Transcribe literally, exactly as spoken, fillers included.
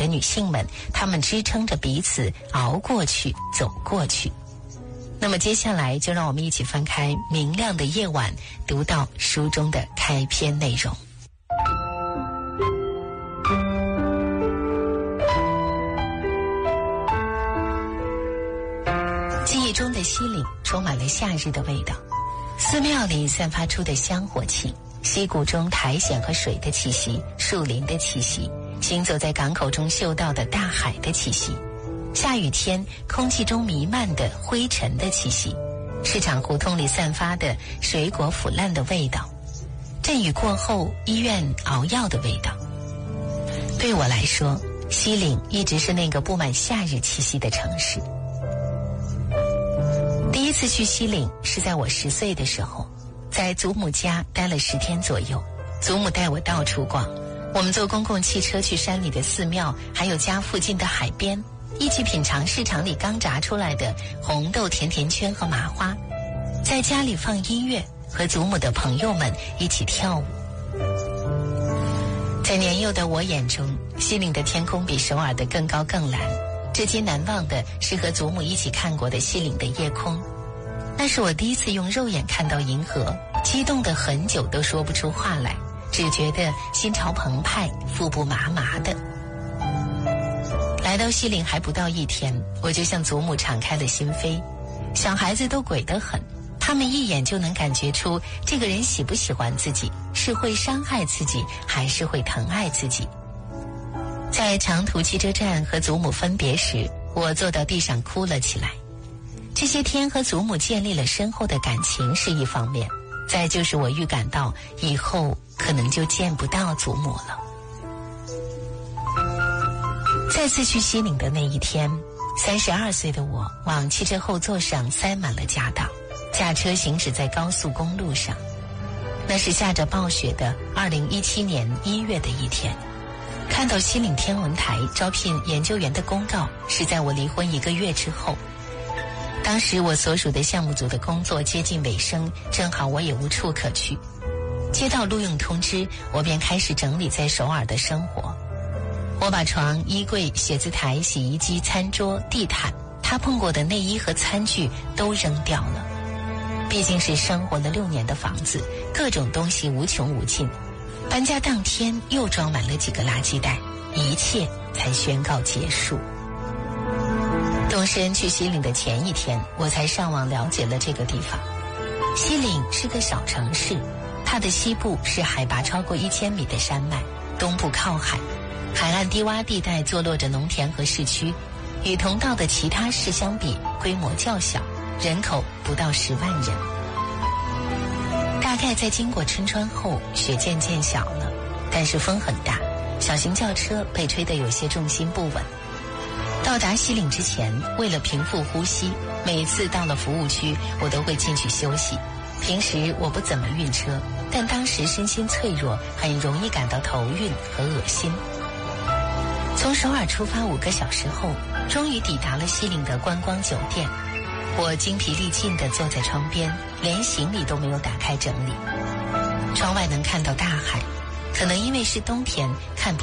的女性们，她们支撑着彼此熬过去，走过去。那么接下来就让我们一起翻开《明亮的夜晚》，读到书中的开篇内容。记忆中的西岭充满了夏日的味道，寺庙里散发出的香火气，溪谷中苔藓和水的气息，树林的气息，行走在港口中嗅到的大海的气息，下雨天空气中弥漫的灰尘的气息，市场胡同里散发的水果腐烂的味道，阵雨过后医院熬药的味道。对我来说，西岭一直是那个布满夏日气息的城市。第一次去西岭是在我十岁的时候，在祖母家待了十天左右，祖母带我到处逛，我们坐公共汽车去山里的寺庙，还有家附近的海边，一起品尝市场里刚炸出来的红豆甜甜圈和麻花，在家里放音乐，和祖母的朋友们一起跳舞。在年幼的我眼中，西岭的天空比首尔的更高更蓝，至今难忘的是和祖母一起看过的西岭的夜空，那是我第一次用肉眼看到银河，激动得很久都说不出话来，只觉得心潮澎湃，腹部麻麻的。来到西岭还不到一天，我就向祖母敞开了心扉。小孩子都鬼得很，他们一眼就能感觉出这个人喜不喜欢自己，是会伤害自己，还是会疼爱自己。在长途汽车站和祖母分别时，我坐到地上哭了起来。这些天和祖母建立了深厚的感情是一方面，再就是我预感到以后可能就见不到祖母了。再次去西岭的那一天，三十二岁的我往汽车后座上塞满了家当，驾车行驶在高速公路上。那是下着暴雪的二零一七年一月的一天，看到西岭天文台招聘研究员的公告是在我离婚一个月之后。当时我所属的项目组的工作接近尾声，正好我也无处可去。接到录用通知，我便开始整理在首尔的生活。我把床、衣柜、写字台、洗衣机、餐桌、地毯，他碰过的内衣和餐具都扔掉了。毕竟是生活了六年的房子，各种东西无穷无尽。搬家当天又装满了几个垃圾袋，一切才宣告结束。动身去西岭的前一天，我才上网了解了这个地方。西岭是个小城市，它的西部是海拔超过一千米的山脉，东部靠海，海岸低洼地带坐落着农田和市区，与同道的其他市相比，规模较小，人口不到十万人。大概在经过春川后，雪渐渐小了，但是风很大，小型轿车被吹得有些重心不稳。到达西岭之前，为了平复呼吸，每次到了服务区，我都会进去休息。平时我不怎么晕车，但当时身心脆弱，很容易感到头晕和恶心。从首尔出发五个小时后，终于抵达了西岭的观光酒店。我精疲力尽地坐在窗边，连行李都没有打开整理。窗外能看到大海，可能因为是冬天，看不